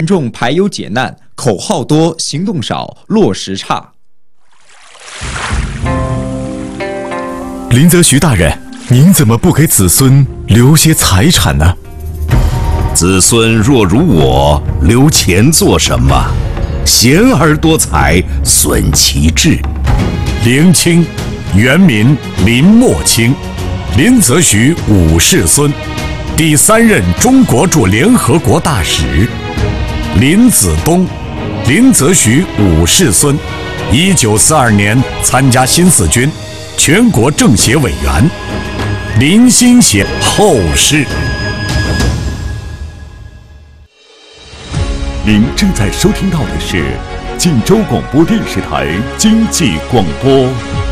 众排忧解难，口号多，行动少，落实差。 林则徐大人，您怎么不给子孙留些财产呢？ 子孙若如我，留钱做什么？贤而多财，损其志。 林清，原名林默卿，林则徐五世孙，第3任中国驻联合国大使。林子东，林则徐五世孙，1942年参加新四军，全国政协委员。林心贤后事。 您正在收听到的是晋州广播电视台经济广播。